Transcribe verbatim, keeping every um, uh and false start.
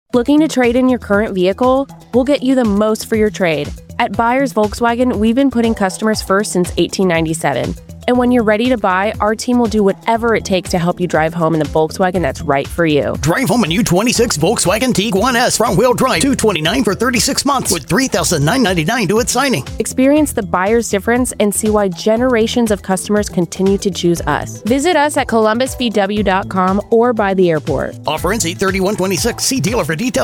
Looking to trade in your current vehicle? We'll get you the most for your trade. At Buyers Volkswagen, we've been putting customers first since eighteen ninety-seven. And when you're ready to buy, our team will do whatever it takes to help you drive home in the Volkswagen that's right for you. Drive home a new twenty-six Volkswagen Tiguan S front-wheel drive, two hundred twenty-nine dollars for thirty-six months with three thousand nine hundred ninety-nine dollars to its signing. Experience the buyer's difference and see why generations of customers continue to choose us. Visit us at columbus v w dot com or by the airport. Offer ends eight thirty-one twenty-six. See dealer for details.